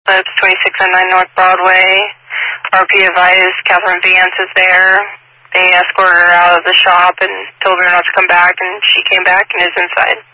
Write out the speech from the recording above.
That's 2609 North Broadway. RP advised Catherine Vance is there. They escorted her out of the shop and told her not to come back, and she came back and is inside.